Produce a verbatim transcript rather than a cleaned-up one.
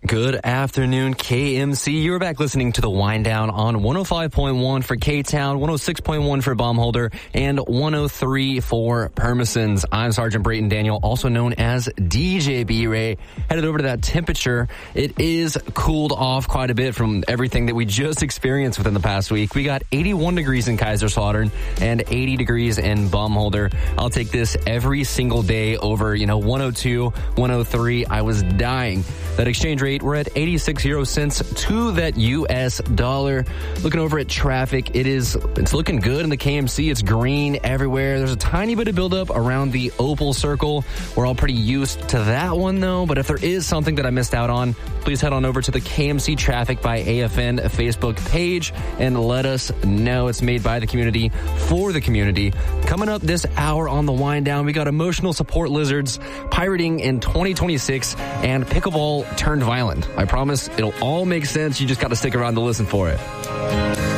Good afternoon, K M C. You're back listening to the Wind Down on one oh five point one for K-Town, one oh six point one for Baumholder, and one oh three for Permisons. I'm Sergeant Brayton Daniel, also known as D J B-Ray. Headed over to that temperature. It is cooled off quite a bit from everything that we just experienced within the past week. We got eighty-one degrees in Kaiserslautern and eighty degrees in Baumholder. I'll take this every single day over, you know, one oh two, one oh three. I was dying. That exchange rate, we're at eighty-six euro cents to that U S dollar. Looking over at traffic, it is, it's looking good in the K M C. It's green everywhere. There's a tiny bit of buildup around the Opal Circle. We're all pretty used to that one, though. But if there is something that I missed out on, please head on over to the K M C Traffic by A F N Facebook page and let us know. It's made by the community for the community. Coming up this hour on the Wind Down, we got emotional support lizards, pirating in twenty twenty-six, and pickleball turned violent. I promise it'll all make sense. You just got to stick around to listen for it.